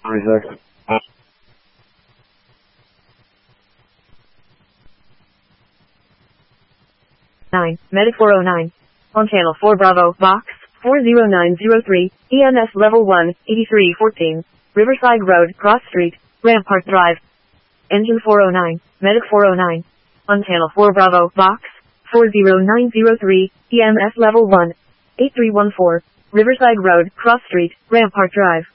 36. 9, Medic 409. On channel 4 Bravo, box 40903, EMS level 1, 8314. Riverside Road, Cross Street, Rampart Drive. Engine 409, Medic 409. On channel 4 Bravo, box 40903, EMS level 1, 8314. Riverside Road, Cross Street, Rampart Drive.